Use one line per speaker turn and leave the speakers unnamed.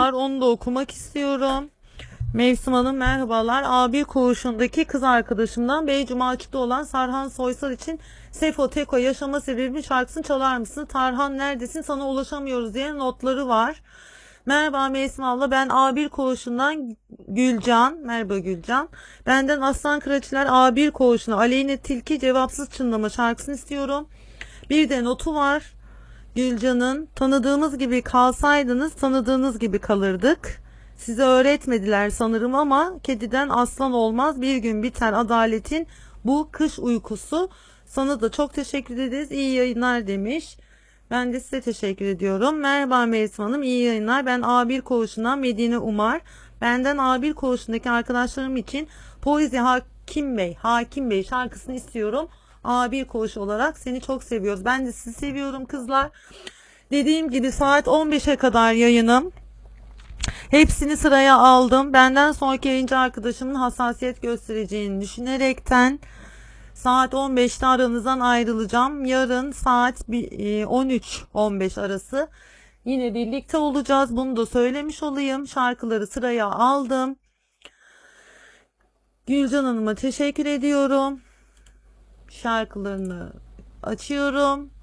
var. Onu da okumak istiyorum. Mevsim Hanım merhabalar. A1 koğuşundaki kız arkadaşımdan Beycumaçık'ta olan Sarhan Soysal için Sefo Teko yaşama sebebim şarkısını çalar mısın? Tarhan neredesin? Sana ulaşamıyoruz diye notları var. Merhaba Mevsim abla, ben A1 koğuşundan Gülcan. Merhaba Gülcan. Benden Aslan Kıraçlar A1 koğuşuna Aleyhine Tilki cevapsız çınlama şarkısını istiyorum. Bir de notu var. Gülcan'ın, tanıdığımız gibi kalsaydınız tanıdığınız gibi kalırdık. Size öğretmediler sanırım ama kediden aslan olmaz, bir gün biter adaletin bu kış uykusu. Sana da çok teşekkür ederiz, iyi yayınlar demiş. Ben de size teşekkür ediyorum. Merhaba Mevsim Hanım, iyi yayınlar. Ben A1 koğuşundan Medine Umar. Benden A1 koğuşundaki arkadaşlarım için Poezi Hakim Bey şarkısını istiyorum. A1 koğuşu olarak seni çok seviyoruz. Ben de sizi seviyorum kızlar. Dediğim gibi saat 15'e kadar yayınım. Hepsini sıraya aldım. Benden sonraki yayıncı arkadaşımın hassasiyet göstereceğini düşünerekten saat 15'te aranızdan ayrılacağım. Yarın saat 13-15 arası yine birlikte olacağız. Bunu da söylemiş olayım. Şarkıları sıraya aldım. Gülcan Hanım'a teşekkür ediyorum. Şarkılarını açıyorum.